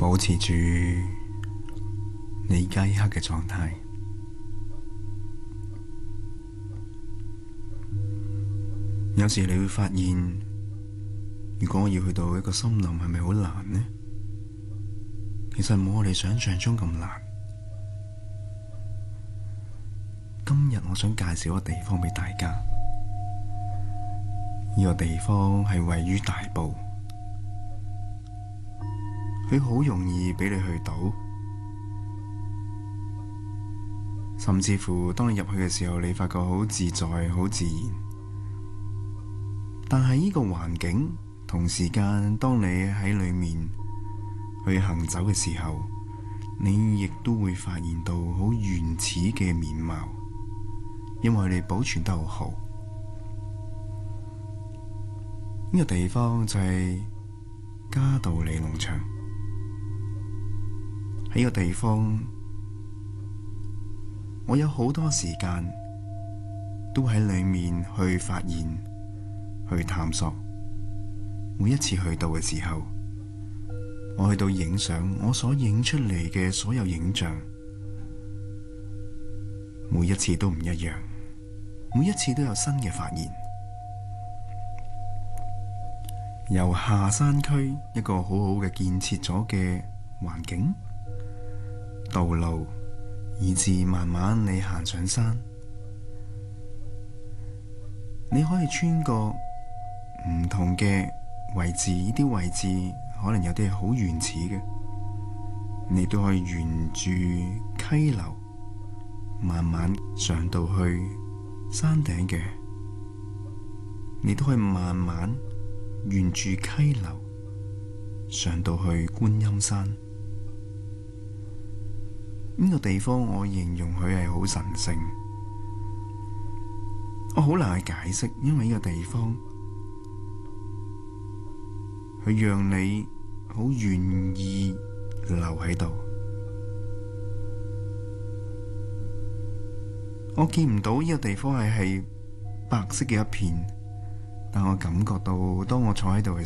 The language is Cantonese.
保持住你而家一刻嘅狀態。有時你會發現，如果我要去到一個森林，係咪好難呢？其實冇我哋想象中咁難。今日我想介紹一個地方俾大家，呢個地方係位於大埔，佢好容易俾你去到，甚至乎當你入去嘅時候，你發覺好自在、好自然。但係呢個環境同時間，當你喺裏面去行走嘅時候，你亦都會發現到好原始嘅面貌，因為你保存得好好。呢個地方就係嘉道理農場。喺呢個地方，我有好多時間都喺裏面去發現、去探索。每一次去到嘅時候，我去到影相，我所影出嚟嘅所有影像，每一次都唔一樣，每一次都有新嘅發現。由下山區一個好好嘅建設咗嘅環境、道路，以至慢慢你行上山，你可以穿過唔同嘅位置，呢啲位置可能有啲係好原始嘅，你都可以沿住溪流慢慢上到去山頂嘅，你都可以慢慢沿住溪流上到去觀音山。呢個地方我形容佢係好神聖，我好難去解釋，因為呢個地方佢讓你好願意留喺度。我見唔到呢個地方係白色嘅一片，但我感覺到當我坐喺度嘅